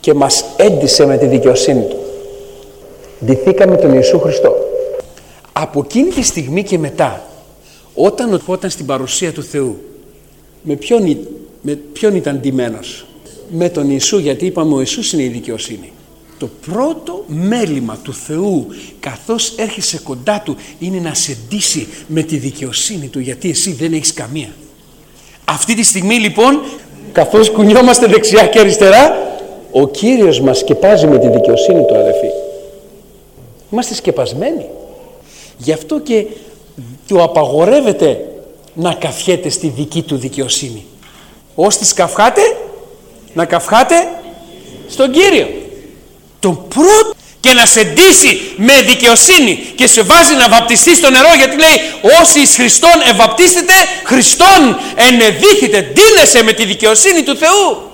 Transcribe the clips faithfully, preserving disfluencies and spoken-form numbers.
και μας έντυσε με τη δικαιοσύνη του. Ντυθήκαμε τον Ιησού Χριστό. Από εκείνη τη στιγμή και μετά, όταν όταν στην παρουσία του Θεού, με ποιον, με ποιον ήταν ντυμένος? Με τον Ιησού, γιατί είπαμε ο Ιησούς είναι η δικαιοσύνη. Το πρώτο μέλημα του Θεού καθώς έρχεσαι κοντά του είναι να σε ντύσει με τη δικαιοσύνη του, γιατί εσύ δεν έχεις καμία. Αυτή τη στιγμή λοιπόν, καθώς κουνιόμαστε δεξιά και αριστερά, ο Κύριος μας σκεπάζει με τη δικαιοσύνη του, αδελφοί. Είμαστε σκεπασμένοι. Γι' αυτό και του απαγορεύεται να καυχέται στη δική του δικαιοσύνη. Ώστις καυχάτε, να καυχάτε στον Κύριο. Τον πρώτο, και να σε ντύσει με δικαιοσύνη και σε βάζει να βαπτιστείς στο νερό, γιατί λέει όσοι εις Χριστόν ευαπτίστητε, Χριστόν ενεδύχητε. Ντύνεσαι με τη δικαιοσύνη του Θεού.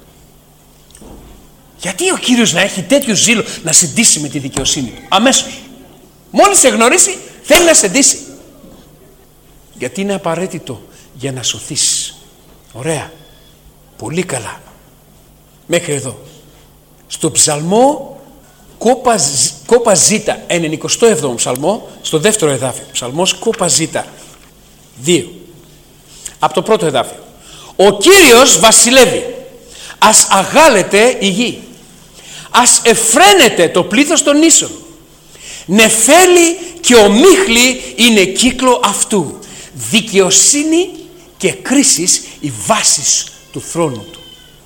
Γιατί ο Κύριος να έχει τέτοιο ζήλο να σε ντύσει με τη δικαιοσύνη του? Αμέσως, μόλις σε γνωρίσει, θέλει να σε ντύσει. Γιατί είναι απαραίτητο για να σωθείς. Ωραία, πολύ καλά. Μέχρι εδώ. Στο ψαλμό κόπα, κόπα ζήτα, ενενηκοστό έβδομο ψαλμό, στο δεύτερο εδάφιο, ψαλμός κόπα ζήτα δύο, από το πρώτο εδάφιο. Ο Κύριος βασιλεύει, ας αγάλεται η γη, ας εφραίνεται το πλήθος των ίσων, νεφέλη και ομίχλη είναι κύκλο αυτού, δικαιοσύνη και κρίσεις οι βάσεις του θρόνου του.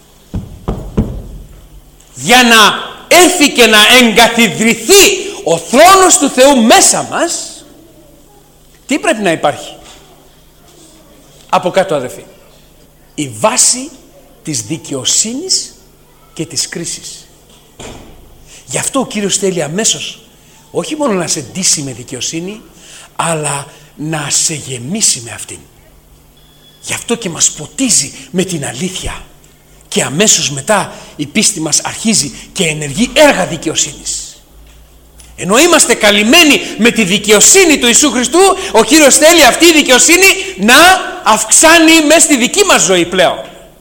Για να έρθει και να εγκαθιδρυθεί ο θρόνος του Θεού μέσα μας, τι πρέπει να υπάρχει? Από κάτω, αδελφοί, η βάση της δικαιοσύνης και της κρίσης. Γι' αυτό ο Κύριος θέλει αμέσως όχι μόνο να σε ντύσει με δικαιοσύνη, αλλά να σε γεμίσει με αυτήν. Γι' αυτό και μας ποτίζει με την αλήθεια. Και αμέσως μετά η πίστη μας αρχίζει και ενεργεί έργα δικαιοσύνης. Ενώ είμαστε καλυμμένοι με τη δικαιοσύνη του Ιησού Χριστού, ο Κύριος θέλει αυτή η δικαιοσύνη να αυξάνει μέσα στη δική μας ζωή πλέον.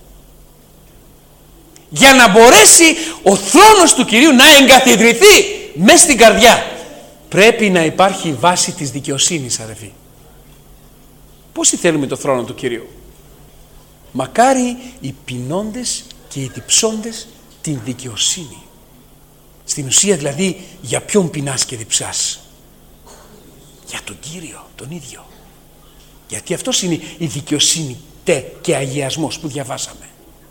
Για να μπορέσει ο θρόνος του Κυρίου να εγκαθιδρυθεί μέσα στην καρδιά, πρέπει να υπάρχει η βάση της δικαιοσύνης, αδελφοί. Πόσοι θέλουμε το θρόνο του Κυρίου? Μακάρι οι πεινώντες και οι διψώντες την δικαιοσύνη. Στην ουσία δηλαδή, για ποιον πεινάς και διψάς? Για τον Κύριο τον ίδιο. Γιατί αυτός είναι η δικαιοσύνη τε και αγιασμός που διαβάσαμε.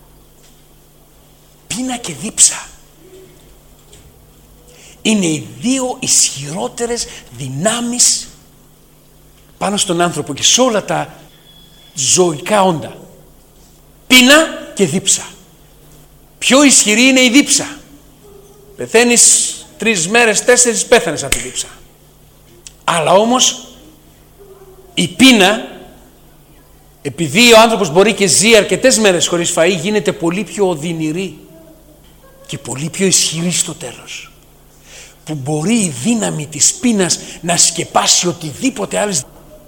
Πείνα και δίψα είναι οι δύο ισχυρότερες δυνάμεις πάνω στον άνθρωπο και σε όλα τα ζωικά όντα. Πείνα και δίψα. Πιο ισχυρή είναι η δίψα. Πεθαίνεις τρεις μέρες, τέσσερις, πέθανες από τη δίψα. Αλλά όμως η πείνα, επειδή ο άνθρωπος μπορεί και ζει αρκετές μέρες χωρίς φαΐ, γίνεται πολύ πιο οδυνηρή και πολύ πιο ισχυρή στο τέλος, που μπορεί η δύναμη της πείνας να σκεπάσει οτιδήποτε άλλες.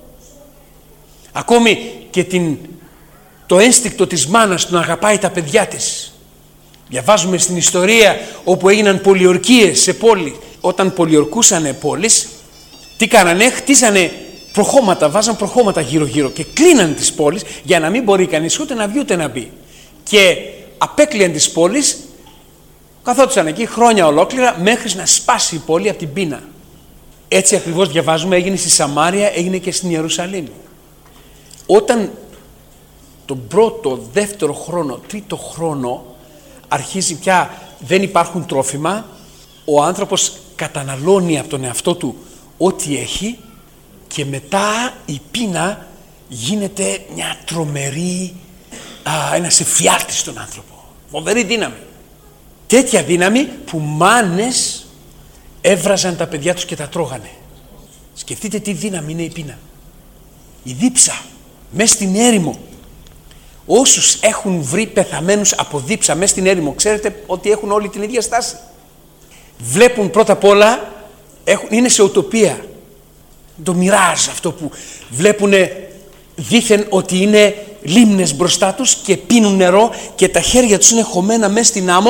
Ακόμη και την, το ένστικτο της μάνας που να αγαπάει τα παιδιά της. Διαβάζουμε στην ιστορία όπου έγιναν πολιορκίες σε πόλη. Όταν πολιορκούσανε πόλεις, τι κάνανε? Χτίζανε προχώματα, βάζαν προχώματα γύρω γύρω και κλείναν τις πόλεις για να μην μπορεί κανείς ούτε να βγει ούτε να μπει. Και απέκλειαν τις πόλεις, καθόντουσαν εκεί χρόνια ολόκληρα μέχρι να σπάσει η πόλη από την πείνα. Έτσι ακριβώς διαβάζουμε έγινε στη Σαμάρια, έγινε και στην Ιερουσαλήμ. Όταν τον πρώτο, δεύτερο χρόνο, τρίτο χρόνο αρχίζει πια, δεν υπάρχουν τρόφιμα, ο άνθρωπος καταναλώνει από τον εαυτό του ό,τι έχει και μετά η πείνα γίνεται μια τρομερή, α, ένας εφιάλτης στον άνθρωπο. Φοβερή δύναμη. Τέτοια δύναμη που μάνες έβραζαν τα παιδιά τους και τα τρώγανε. Σκεφτείτε τι δύναμη είναι η πείνα. Η δίψα μέσα στην έρημο. Όσους έχουν βρει πεθαμένους από δίψα μέσα στην έρημο, ξέρετε ότι έχουν όλοι την ίδια στάση. Βλέπουν πρώτα απ' όλα, έχουν, είναι σε οτοπία. Το μοιράζ αυτό που βλέπουν δήθεν ότι είναι λίμνες μπροστά τους και πίνουν νερό και τα χέρια τους είναι χωμένα μέσα στην άμμο